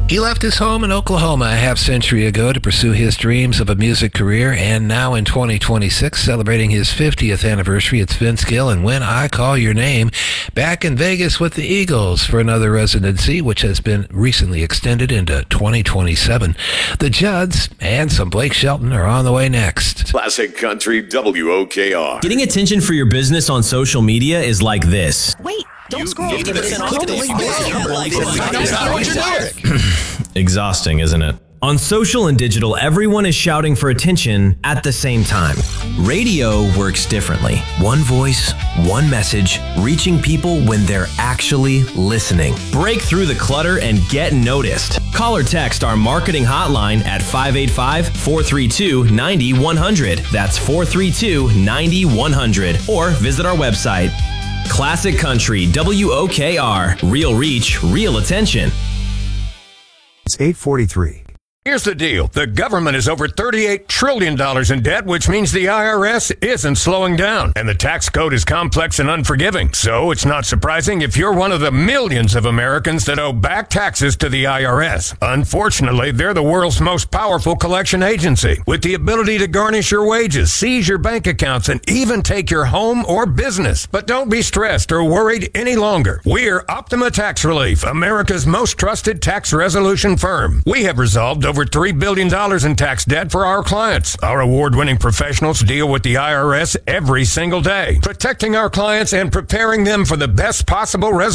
He left his home in Oklahoma a half-century ago to pursue his dreams of a music career, and now in 2026, celebrating his 50th anniversary, it's Vince Gill and When I Call Your Name, back in Vegas with the Eagles for another residency, which has been recently extended into 2027. The Judds and some Blake Shelton are on the way next. Classic Country WOKR. Getting attention for your business on social media is like this. Wait, don't scroll. Exhausting, isn't it? On social and digital, everyone is shouting for attention at the same time. Radio works differently. One voice, one message, reaching people when they're actually listening. Break through the clutter and get noticed. Call or text our marketing hotline at 585-432-9100. That's 432-9100. Or visit our website. Classic Country, WOKR. Real reach, real attention. It's 8:43. Here's the deal. The government is over $38 trillion in debt, which means the IRS isn't slowing down. And the tax code is complex and unforgiving. So it's not surprising if you're one of the millions of Americans that owe back taxes to the IRS. Unfortunately, they're the world's most powerful collection agency, with the ability to garnish your wages, seize your bank accounts, and even take your home or business. But don't be stressed or worried any longer. We're Optima Tax Relief, America's most trusted tax resolution firm. We have resolved over $3 billion in tax debt for our clients. Our award-winning professionals deal with the IRS every single day, protecting our clients and preparing them for the best possible resolution.